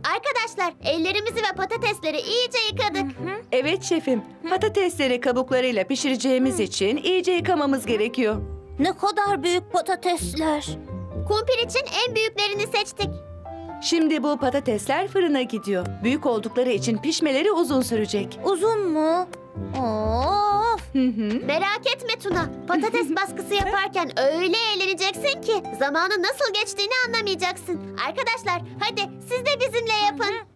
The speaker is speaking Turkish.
Arkadaşlar, ellerimizi ve patatesleri iyice yıkadık. Evet şefim. Patatesleri kabuklarıyla pişireceğimiz için iyice yıkamamız gerekiyor. Ne kadar büyük patatesler. Kumpir için en büyüklerini seçtik. Şimdi bu patatesler fırına gidiyor. Büyük oldukları için pişmeleri uzun sürecek. Uzun mu? Of. Hı hı. Merak etme Tuna. Patates baskısı yaparken öyle eğleneceksin ki zamanın nasıl geçtiğini anlamayacaksın. Arkadaşlar, hadi siz de bizimle yapın.